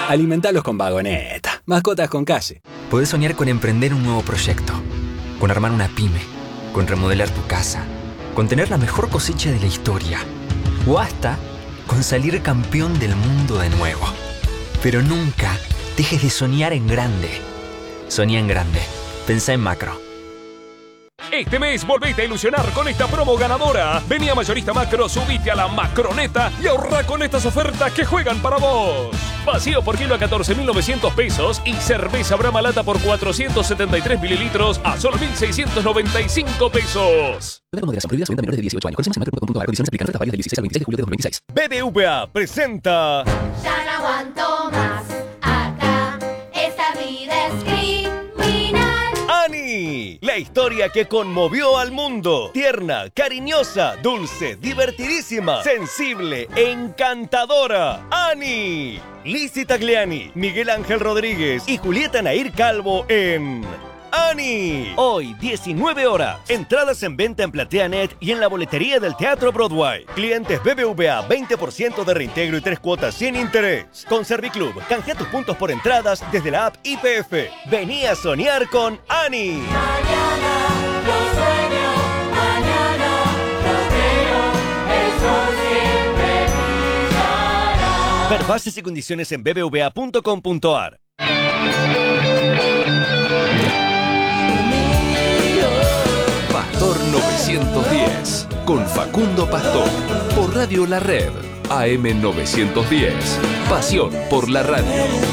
Alimentalos con Vagoneta. Mascotas con calle. Podés soñar con emprender un nuevo proyecto, con armar una pyme, con remodelar tu casa, con tener la mejor cosecha de la historia, o hasta con salir campeón del mundo de nuevo. Pero nunca dejes de soñar en grande. Soñá en grande. Pensá en macro. Este mes volvete a ilusionar con esta promo ganadora. Vení a Mayorista Macro, subite a la Macroneta y ahorra con estas ofertas que juegan para vos. Vacío por kilo a 14.900 pesos y cerveza Brahma Lata por 473 mililitros a solo 1.695 pesos. BBVA presenta... Ya no aguanto más, acá, esta vida es criminal. ¡Ani! La historia que conmovió al mundo. Tierna, cariñosa, dulce, divertidísima, sensible, encantadora. ¡Ani! Lizzy Tagliani, Miguel Ángel Rodríguez y Julieta Nair Calvo en... ¡Ani! Hoy, 19 horas. Entradas en venta en PlateaNet y en la boletería del Teatro Broadway. Clientes BBVA, 20% de reintegro y 3 cuotas sin interés. Con Serviclub, canjea tus puntos por entradas desde la app IPF. Vení a soñar con Ani. Mañana lo sueño, mañana lo creo, el sol siempre brillará. Ver bases y condiciones en bbva.com.ar. Pastor 910, con Facundo Pastor, por Radio La Red, AM 910, pasión por la radio.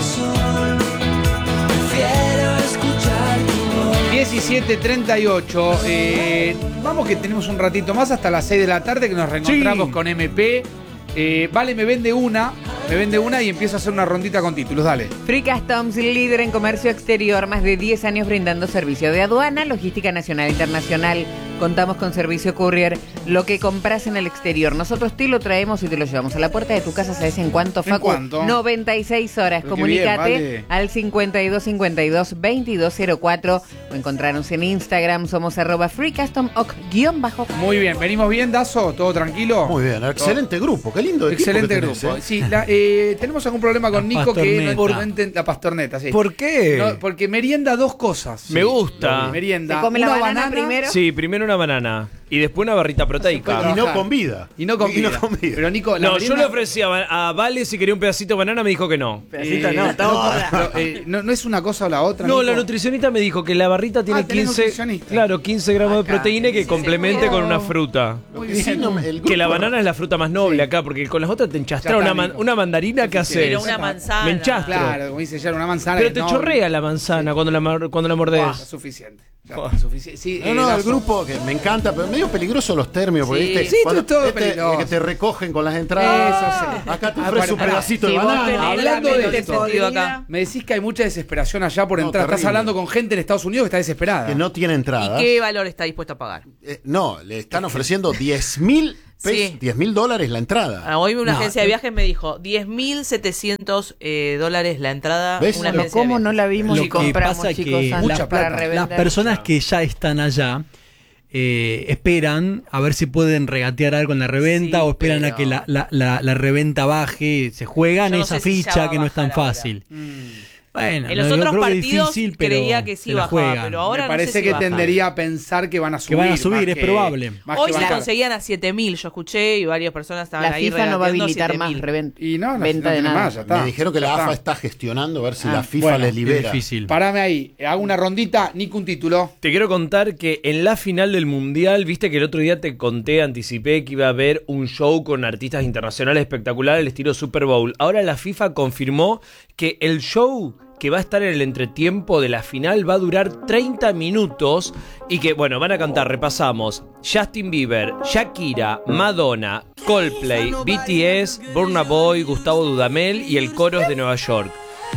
17:38. Vamos que tenemos un ratito más hasta las 6 de la tarde que nos reencontramos con MP. Vale, me vende una y empiezo a hacer una rondita con títulos, dale. Free Customs, líder en comercio exterior, más de 10 años brindando servicio de aduana, logística nacional e internacional. Contamos con servicio courier, lo que compras en el exterior. Nosotros te lo traemos y te lo llevamos a la puerta de tu casa. ¿Sabes en cuánto, Facu? ¿En cuánto? 96 horas. Pero comunícate bien, vale. al 5252-2204 o encontrarnos en Instagram. Somos @freecustomok_. Muy bien, venimos bien, Dazo, todo tranquilo. Muy bien, excelente grupo, qué lindo equipo. Excelente que tenés, grupo. ¿eh? Sí, tenemos algún problema con Nico que no entiende la pastorneta. Sí. ¿Por qué? No, porque merienda dos cosas. Me gusta. Merienda. ¿Se come la una banana primero? Sí, primero una banana y después una barrita proteica. Y no con vida. Y no con vida. Pero Nico, la No, merienda... yo le ofrecía a Vale si quería un pedacito de banana, me dijo que no. No es una cosa o la otra. No, Nico. la nutricionista me dijo que la barrita tiene ¿tenés 15, nutricionista? claro, 15 gramos de Acá, proteína y que sí, complemente sí, con sí. una fruta. Muy Sí, bien. no, el Que la grupo- banana es la fruta más noble acá, porque con las otras te enchastras. Ya está, Una, Nico. una mandarina, ¿qué haces? Pero una manzana. Me enchastro. Claro, como dice ya, una manzana. Pero que te no- chorrea la manzana cuando la mordés. Ah, suficiente. Ya está, suficiente. Sí, No, el Dazo. grupo que me encanta, pero medio peligroso los términos, porque Sí. ¿viste? Sí, Cuando esto es todo peligroso. que te recogen con las entradas. Eso sí. Acá te ofrece un pedacito de si vos banana. tenés Hablando la de mente esto, podrida, acá. Me decís que hay mucha desesperación allá por No, entrar. Estás terrible. hablando con gente en Estados Unidos que está desesperada. Que no tiene ¿Y entradas. qué valor está dispuesto a pagar? No, le están ofreciendo 10.000 pesos, Sí. $10.000 la entrada. Hoy una No, agencia de viajes me dijo $10.700 la entrada. ¿Ves? Una Pero agencia ¿Cómo de no viajes. la vimos Lo y que compramos, pasa chicos, que antes mucha para plata. revender? las personas que ya están allá esperan a ver si pueden regatear algo en la reventa Sí, o esperan a pero- que la reventa baje, se juegan Yo no esa sé si ya ficha va que a no es tan bajar ahora. fácil. Bueno, En los yo otros creo que es partidos difícil, pero creía que sí se la bajaba, juegan. pero ahora Me no parece sé si que baja. tendería a pensar que van a subir. Que van a subir, más es que- probable. más Hoy que se bajar. conseguían a 7.000, yo escuché, y varias personas estaban La ahí FIFA no va a regateando habilitar más 7.000. reventa. Y no Venta de tiene nada. más, ya está. Me dijeron que Ya la está. AFA está gestionando a ver si Ah, la FIFA bueno, les Es libera. difícil. Parame ahí, hago una rondita, Nico, un título. Te quiero contar que en la final del Mundial, viste que el otro día te conté, anticipé que iba a haber un show con artistas internacionales espectacular al estilo Super Bowl. Ahora la FIFA confirmó que el show que va a estar en el entretiempo de la final va a durar 30 minutos y que, bueno, van a cantar, repasamos, Justin Bieber, Shakira, Madonna, Coldplay, BTS, Burna Boy, Gustavo Dudamel y el Coros de Nueva York.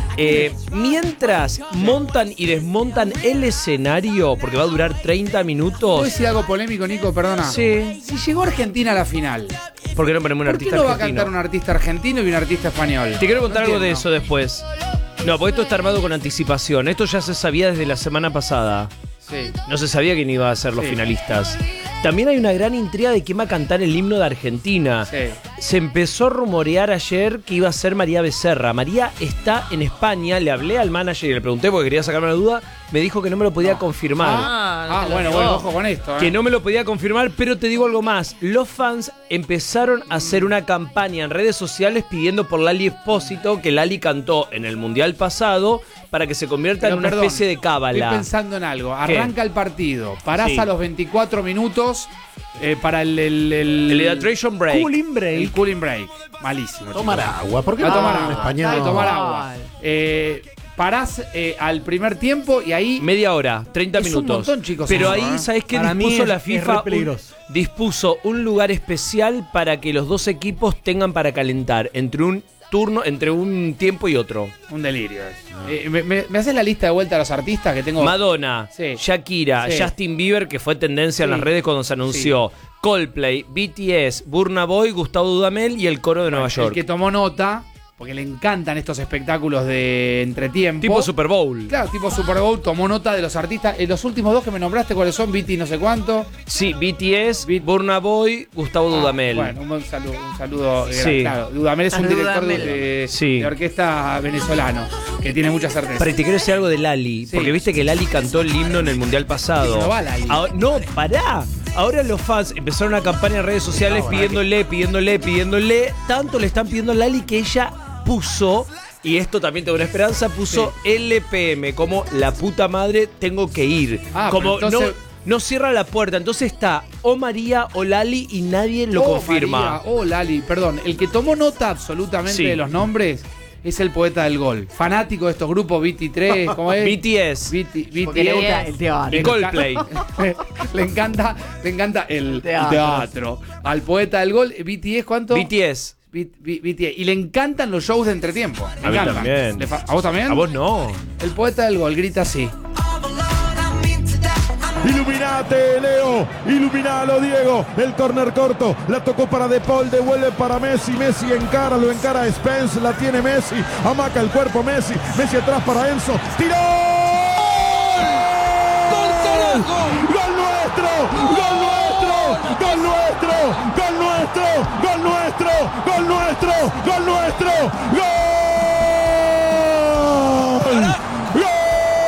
Mientras montan y desmontan el escenario, porque va a durar 30 ¿Puedo minutos. decir algo polémico, Nico? Perdona. Sí. Si llegó Argentina a la final, ¿Por qué no ponemos un ¿por qué artista no va a argentino? cantar un artista argentino y un artista español? Te quiero contar No algo de entiendo. eso después. No, porque esto está armado con anticipación. Esto ya se sabía desde la semana pasada. Sí. No se sabía quién iba a ser los Sí. finalistas. También hay una gran intriga de quién va a cantar el himno de Argentina. Sí. se empezó a rumorear ayer que iba a ser María Becerra. María está en España, le hablé al manager y le pregunté porque quería sacarme la duda, me dijo que no me lo podía confirmar. Bueno, ojo con esto. Que no me lo podía confirmar, pero te digo algo más. Los fans empezaron a hacer una campaña en redes sociales pidiendo por Lali Espósito, que Lali cantó en el Mundial pasado, para que se convierta en una especie de cábala. Estoy pensando en algo. Arranca el partido, parás Sí. a los 24 minutos para el hydration break. Cooling break. El cooling break. Malísimo. Tomar chicos. agua. ¿Por qué A no tomar en agua. español? A tomar agua. Parás al primer tiempo y ahí... Media hora, 30 Es un minutos. montón, chicos, Pero eso, ahí, ¿sabés qué Para mí dispuso la es FIFA? re peligroso. Dispuso un lugar especial para que los dos equipos tengan para calentar entre un turno, entre un tiempo y otro. Un delirio. ¿Me haces la lista de vuelta a los artistas que tengo? Madonna, Sí. Shakira, Sí. Justin Bieber, que fue tendencia en Sí. las redes cuando se anunció, Coldplay, BTS, Burna Boy, Gustavo Dudamel y el coro de Nueva El York. que tomó nota, porque le encantan estos espectáculos de entretiempo. Tipo Super Bowl. Claro, tipo Super Bowl, tomó nota de los artistas. Los últimos dos que me nombraste, ¿cuáles son? BT no sé cuánto. Sí, BTS, Burna Boy, Gustavo Dudamel. Bueno, un saludo. Sí. Claro, Dudamel es un director de Sí. orquesta venezolano, que tiene mucha certeza. Pero te quiero decir algo de Lali, porque viste que Lali cantó el himno en el Mundial pasado. No va Lali. No, pará. Ahora los fans empezaron una campaña en redes sociales pidiéndole. Tanto le están pidiendo a Lali que ella puso, y esto también tengo una esperanza, puso LPM, como la puta madre tengo que ir. Como pero entonces... no cierra la puerta, entonces está o María o Lali y nadie lo confirma. María, Lali, perdón. El que tomó nota absolutamente de los nombres es el poeta del gol. Fanático de estos grupos BT3, ¿cómo es? BTS. Porque le gusta el teatro. Y Coldplay. le encanta el teatro. Al poeta del gol, BTS, ¿cuánto? BTS. BTS. Y le encantan los shows de entretiempo. Me A mí encantan. también. ¿A vos también? A vos no. El poeta del gol grita así. Iluminate, Leo. Iluminalo, Diego. El córner corto. La tocó para De Paul. Devuelve para Messi. Messi encara. Lo encara Spence. La tiene Messi. Amaca el cuerpo Messi. Messi atrás para Enzo. ¡Tiró! ¡Gol! ¡Gol nuestro! ¡Gol nuestro! ¡Gol nuestro! ¡Gol